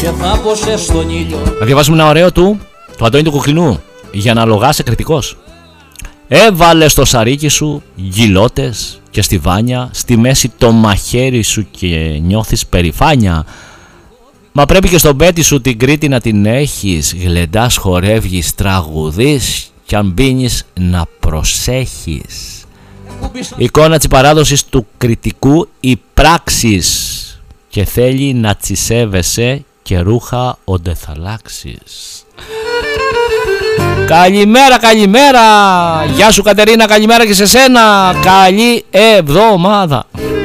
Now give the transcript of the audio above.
και θα ποσες στον ήλιο. Να διαβάσουμε ένα ωραίο του Αντώνη του Κουκλινού. Για να λογάσαι κριτικός. Έβαλε στο σαρίκι σου γυλώτες και στιβάνια, στη μέση το μαχαίρι σου και νιώθεις περηφάνια. Μα πρέπει και στον πέτη σου την Κρήτη να την έχεις. Γλεντάς, χορεύγεις, τραγουδείς κι αν πίνεις να προσέχεις. Εικόνα της παράδοσης του κριτικού οι πράξεις και θέλει να τσισεύεσαι και ρούχα όντε θα αλλάξεις. Καλημέρα, καλημέρα. Γεια σου Κατερίνα, καλημέρα και σε σένα. Καλή εβδομάδα.